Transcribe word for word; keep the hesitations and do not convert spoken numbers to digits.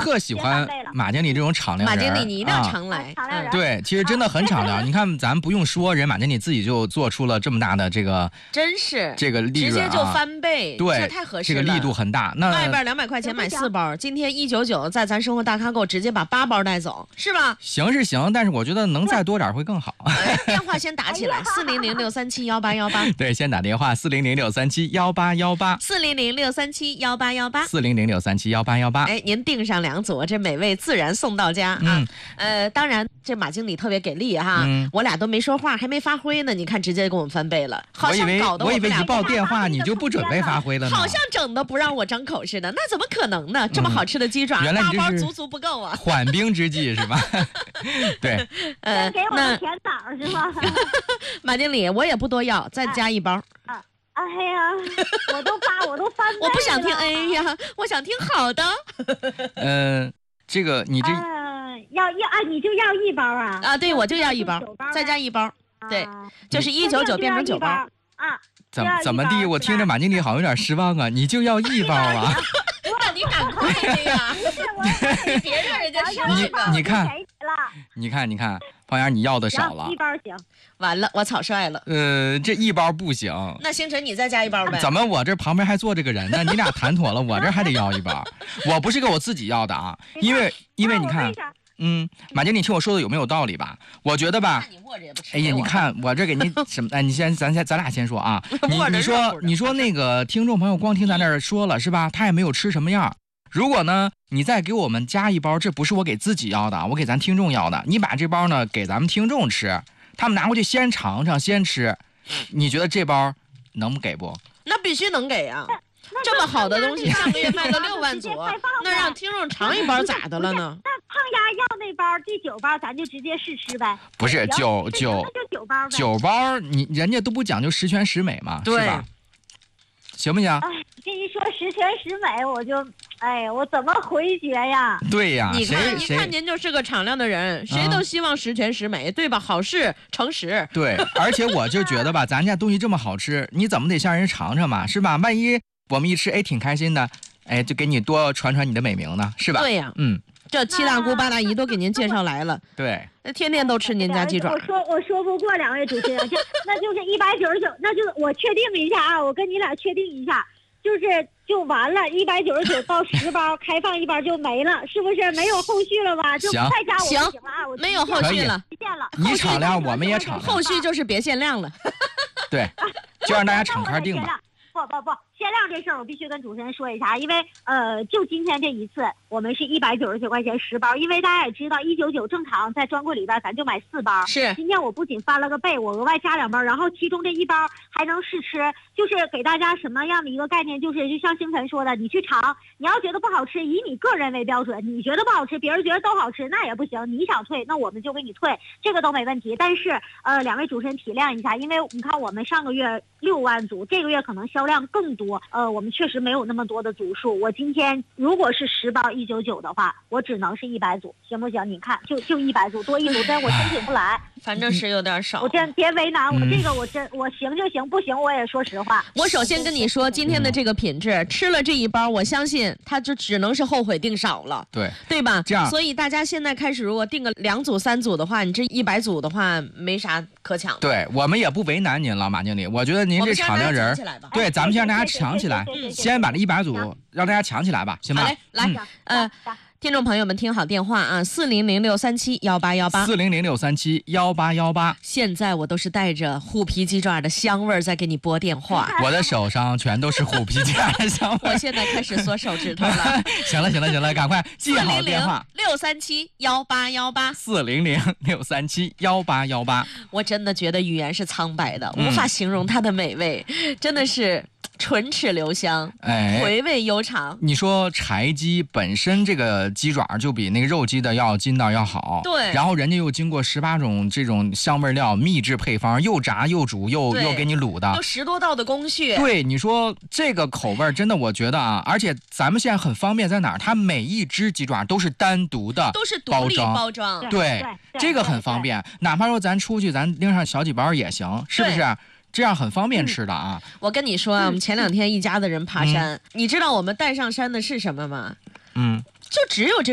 特喜欢马经理这种敞亮人。 马经理，你一定要常来。 敞亮人。 对，其实真的很敞亮。你看，咱不用说，人马经理自己就做出了这么大的这个， 真是这个利润、啊、 直接就翻倍， 对， 这太合适了。 这个力度很大。那外边两百块钱买四包，今天一九九，在咱生活大咖购直接把八包带走，是吧？ 行是行，但是我觉得能再多点会更好。 哎、电话先打起来，四零零六三七幺八幺八。 对，先打电话四零零六三七幺八幺八， 四零零六三七幺八幺八， 四零零六三七幺八幺八。 哎，您订上两组，这美味自然送到家啊。 嗯、 呃，当然，这马经理特别给力哈， 嗯、 我俩都没说话，还没发挥呢，你看直接给我们翻倍了，好像搞得我以为我们俩一报电话你就不准备发挥了呢， 好像整的不让我张口似的，那怎么可能呢？这么好吃的鸡爪， 嗯、原来八包足足不够啊！ 缓兵之计是吧？对， 呃，给我们甜枣是吗？ 马经理，我也不多要，再加一包。 啊。哎呀，我都发，我都翻倍了。 我不想听哎呀，我想听好的。 嗯、呃，这个你这、 呃、要要啊，你就要一包啊？ 啊，对，我就要一包，再加一包，对， 啊、 就是一九九变成九包啊。 怎怎么地？我听着马经理好像有点失望啊！你就要一包啊？ 那你赶快的呀！你别让人家失望了。 你看，你看，你看，胖丫，你要的少了。 一包行。 完了，我草率了。 呃，这一包不行。 那星辰，你再加一包呗。 怎么我这旁边还坐着个人呢？你俩谈妥了，我这还得要一包。我不是给我自己要的啊，因为因为你看。嗯，马经理，你听我说的有没有道理吧？我觉得吧，哎呀，你看我这给你什么？哎，你先，咱先，咱俩先说啊。你你说你说那个听众朋友光听咱这儿说了是吧？他也没有吃什么样。如果呢，你再给我们加一包，这不是我给自己要的，我给咱听众要的。你把这包呢给咱们听众吃，他们拿回去先尝尝，先吃。你觉得这包能给不？ 那必须能给啊！这么好的东西，上个月卖了六万组，那让听众尝一包咋的了呢？ 那胖丫要那包第九包，咱就直接试吃呗。 不是九九九包， 九包你人家都不讲究十全十美嘛，是吧？行不行？ 哎，跟你说十全十美，我就哎，我怎么回绝呀？ 对呀， 你看，你看，您就是个敞亮的人，谁都希望十全十美，对吧？好事成实。 对，而且我就觉得吧，咱家东西这么好吃，你怎么得向人尝尝嘛，是吧？万一我们一吃，哎，挺开心的，哎，就给你多传传你的美名呢，是吧？ 对呀， 嗯， 这七大姑八大姨都给您介绍来了， 对， 那天天都吃您家鸡爪。 我说我说不过两位主持人，就那就是一百九十九，那就我确定一下啊，我跟你俩确定一下，就是就完了，一百九十九到十包，开放一包就没了，是不是？没有后续了吧？就再加我行行了啊，我没有后续了， 你敞亮，我们也敞亮， 后续就是别限量了。 对，就让大家敞开定吧。 不不不，限量这事儿我必须跟主持人说一下，因为呃，就今天这一次，我们是一百九十九块钱十包，因为大家也知道一九九正常在专柜里边咱就买四包， 是。 今天我不仅翻了个倍，我额外加两包，然后其中这一包还能试吃，就是给大家什么样的一个概念，就是就像星辰说的，你去尝，你要觉得不好吃，以你个人为标准，你觉得不好吃，别人觉得都好吃，那也不行，你想退，那我们就给你退，这个都没问题。但是呃，两位主持人体谅一下，因为你看我们上个月六万组，这个月可能销量更多。呃，我们确实没有那么多的组数。我今天如果是十包一九九的话，我只能是一百组，行不行？你看，就就一百组，多一组真我申请不来。 反正是有点少。 我真别为难我，这个我真我行就行，不行我也说实话。 我首先跟你说，今天的这个品质，吃了这一包，我相信它就只能是后悔订少了， 对对吧？ 这样， 所以大家现在开始，如果订个两组、三组的话，你这一百组的话，没啥可抢的。 对，我们也不为难您了，马经理。我觉得您这敞亮人，对，咱们先让大家抢起来，先把这一百组让大家抢起来吧，行吧？ 来来，呃。听众朋友们，听好电话啊！四零零六三七幺八幺八， 四零零六三七幺八幺八。 现在我都是带着虎皮鸡爪的香味儿在给你拨电话， 我的手上全都是虎皮鸡爪的香味。 我现在开始缩手指头了。 行了行了行了，赶快记好电话： 六三七幺八幺八， 四零零六三七幺八幺八。 我真的觉得语言是苍白的，无法形容它的美味，真的是。唇齿留香， 哎， 回味悠长。 你说柴鸡本身这个鸡爪就比那个肉鸡的要筋道要好， 对。 然后人家又经过十八种这种香味料秘制配方，又炸又煮又又给你卤的， 有十多道的工序。 对，你说这个口味真的，我觉得啊，而且咱们现在很方便在哪儿？它每一只鸡爪都是单独的， 都是独立包装， 对，对对这个很方便。哪怕说咱出去，咱拎上小几包也行，是不是？这样很方便吃的啊！ 嗯、我跟你说啊，我们前两天一家子人爬山，嗯、你知道我们带上山的是什么吗？ 嗯， 就只有这。